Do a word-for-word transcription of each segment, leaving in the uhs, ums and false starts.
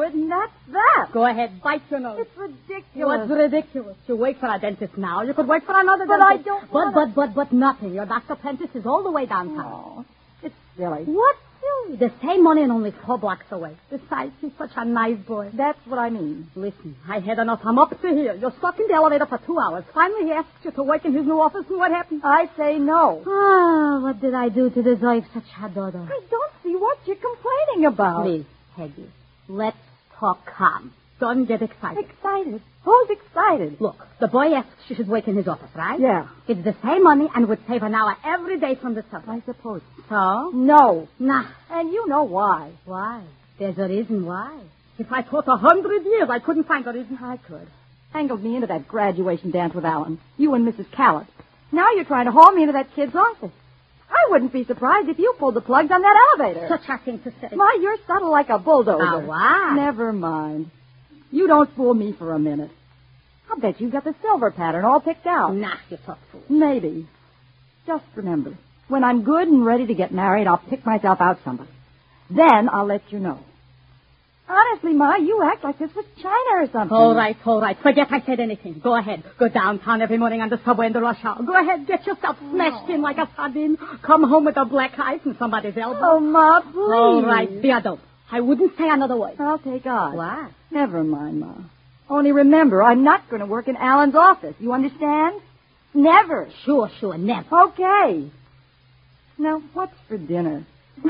it, and that's that. Go ahead, bite your nose. It's ridiculous. What's ridiculous? You wait for a dentist now. You could wait for another but dentist. But I don't But, wanna... but, but, but nothing. Your Doctor Prentice is all the way downtown. Oh, it's silly. What silly? The same money and only four blocks away. Besides, he's such a nice boy. That's what I mean. Listen, I had enough. I'm up to here. You're stuck in the elevator for two hours. Finally, he asks you to work in his new office, and what happened? I say no. Ah, what did I do to deserve such a daughter? I don't see what you're complaining about. Please, Peggy, let's talk calm. Don't get excited. Excited? Who's excited? Look, the boy asks she should work in his office, right? Yeah. It's the same money and would save an hour every day from the subway. I suppose. So? No. Nah. And you know why. Why? There's a reason why. If I taught a hundred years, I couldn't find a reason. I could. Angled me into that graduation dance with Alan. You and Missus Callett. Now you're trying to haul me into that kid's office. I wouldn't be surprised if you pulled the plugs on that elevator. Such a thing to say. My, you're subtle like a bulldozer. Oh, why? Never mind. You don't fool me for a minute. I'll bet you got the silver pattern all picked out. Nah, you talk fool. Maybe. Just remember, when I'm good and ready to get married, I'll pick myself out somebody. Then I'll let you know. Honestly, Ma, you act like this was China or something. All right, all right. Forget I said anything. Go ahead. Go downtown every morning on the subway in the rush hour. Go ahead. Get yourself smashed in like a sardine. Come home with a black eye from somebody's elbow. Oh, Ma, please. All right. Be adult. I wouldn't say another word. I'll take odds. What? Never mind, Ma. Only remember, I'm not going to work in Alan's office. You understand? Never. Sure, sure. Never. Okay. Now, what's for dinner?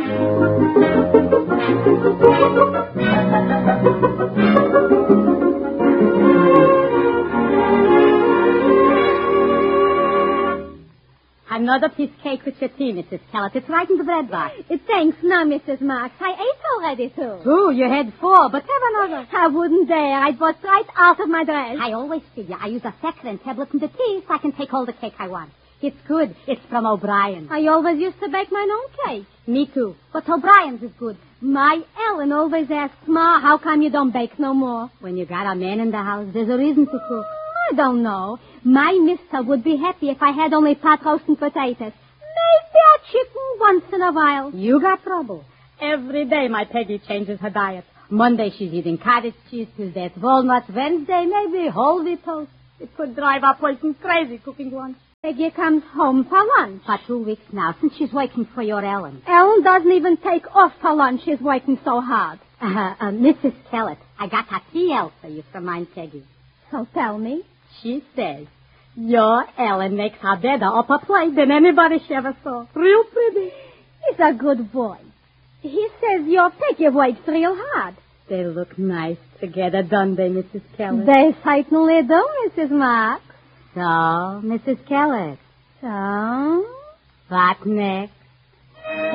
Another piece of cake with your tea, Missus Callett. It's right in the bread box. Thanks, no, Missus Marks. I ate already, too. Two, you had four, but have another. I wouldn't dare. I'd bust right out of my dress. I always figure I use a saccharine tablet in the tea so I can take all the cake I want. It's good. It's from O'Brien. I always used to bake my own cake. Me too. But O'Brien's is good. My Ellen always asks, Ma, how come you don't bake no more? When you got a man in the house, there's a reason to cook. I don't know. My mister would be happy if I had only pot roast and potatoes. Maybe a chicken once in a while. You got trouble. Every day my Peggy changes her diet. Monday she's eating cottage cheese, Tuesday it's walnuts, Wednesday maybe whole wheat toast. It could drive a person crazy cooking lunch. Peggy comes home for lunch. For two weeks now, since she's working for your Ellen. Ellen doesn't even take off for lunch. She's working so hard. Uh, uh, Missus Callett, I got a T L for you from my Peggy. So tell me. She says, your Ellen makes her better upper plate than anybody she ever saw. Real pretty. He's a good boy. He says your Peggy works real hard. They look nice together, don't they, Missus Callett? They certainly do, Missus Marks. So, Missus Callett. So? What next?